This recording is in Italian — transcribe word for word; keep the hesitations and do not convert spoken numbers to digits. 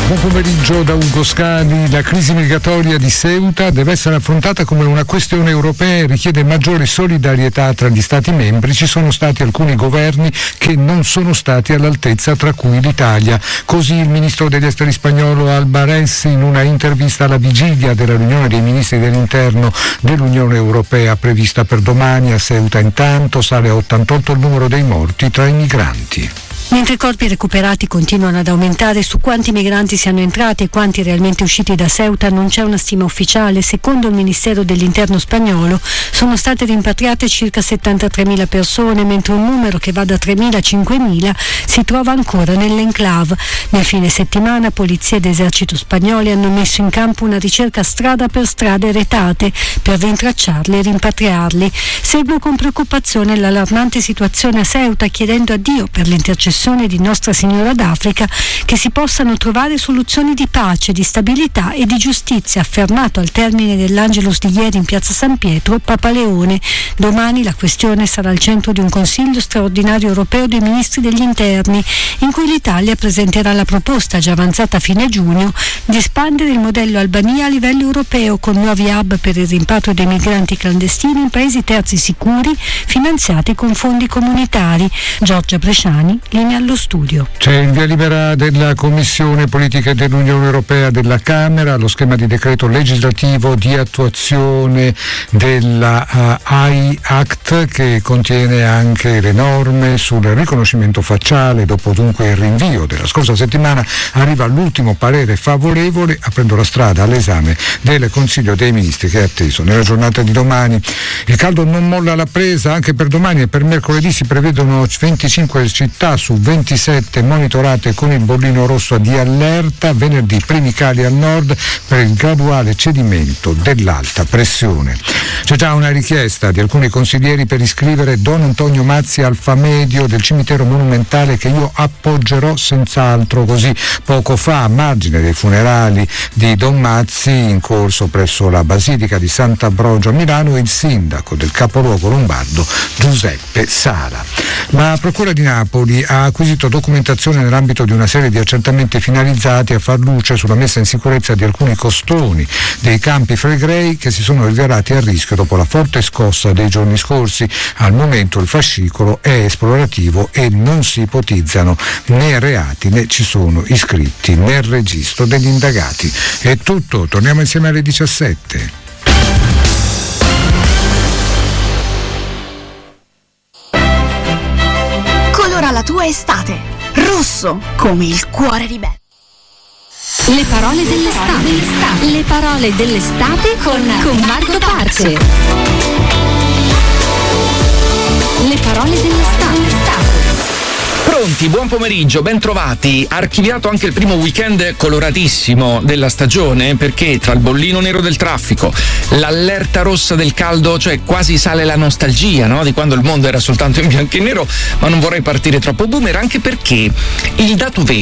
Buon pomeriggio da Ugo Scali. La crisi migratoria di Ceuta deve essere affrontata come una questione europea e richiede maggiore solidarietà tra gli Stati membri. Ci sono stati alcuni governi che non sono stati all'altezza, tra cui l'Italia. Così il ministro degli esteri spagnolo Albares, in una intervista alla vigilia della riunione dei ministri dell'interno dell'Unione Europea prevista per domani a Ceuta. Intanto sale a ottantotto il numero dei morti tra i migranti. Mentre i corpi recuperati continuano ad aumentare, su quanti migranti siano entrati e quanti realmente usciti da Ceuta non c'è una stima ufficiale. Secondo il Ministero dell'Interno spagnolo sono state rimpatriate circa settantatremila persone, mentre un numero che va da tremila a cinquemila si trova ancora nell'enclave. Nel fine settimana polizia ed esercito spagnoli hanno messo in campo una ricerca strada per strada retate per rintracciarli e rimpatriarli. Segue con preoccupazione l'allarmante situazione a Ceuta, chiedendo a Dio per l'intercessione di Nostra Signora d'Africa che si possano trovare soluzioni di pace, di stabilità e di giustizia, affermato al termine dell'Angelus di ieri in piazza San Pietro Papa Leone. Domani la questione sarà al centro di un consiglio straordinario europeo dei ministri degli interni, in cui l'Italia presenterà la proposta, già avanzata a fine giugno, di espandere il modello Albania a livello europeo con nuovi hub per il rimpatrio dei migranti clandestini in paesi terzi sicuri, finanziati con fondi comunitari. Giorgia Bresciani, linea allo studio. C'è il via libera della Commissione Politiche dell'Unione Europea della Camera, lo schema di decreto legislativo di attuazione della uh, A I Act, che contiene anche le norme sul riconoscimento facciale. Dopo dunque il rinvio della scorsa settimana arriva l'ultimo parere favorevole, aprendo la strada all'esame del Consiglio dei Ministri, che è atteso nella giornata di domani. Il caldo non molla alla presa anche per domani e per mercoledì si prevedono venticinque città su ventisette monitorate con il bollino rosso di allerta. Venerdì primi cali al nord per il graduale cedimento dell'alta pressione. C'è già una richiesta di alcuni consiglieri per iscrivere Don Antonio Mazzi al Famedio del cimitero monumentale, che io appoggerò senz'altro. Così poco fa, a margine dei funerali di Don Mazzi in corso presso la Basilica di Sant'Ambrogio a Milano, il sindaco del capoluogo lombardo Giuseppe Sala. La Procura di Napoli ha acquisito documentazione nell'ambito di una serie di accertamenti finalizzati a far luce sulla messa in sicurezza di alcuni costoni dei Campi Flegrei che si sono rivelati a rischio dopo la forte scossa dei giorni scorsi. Al momento il fascicolo è esplorativo e non si ipotizzano né reati né ci sono iscritti nel registro degli indagati. È tutto, torniamo insieme alle diciassette. Colora la tua estate rosso come il cuore ribelle. Le parole dell'estate. Le parole dell'estate con, con Marco Parce. Le parole dell'estate. Pronti, buon pomeriggio, ben trovati. Archiviato anche il primo weekend coloratissimo della stagione, perché tra il bollino nero del traffico, l'allerta rossa del caldo, cioè quasi sale la nostalgia, no? Di quando il mondo era soltanto in bianco e nero, ma non vorrei partire troppo boomer, anche perché il dato vero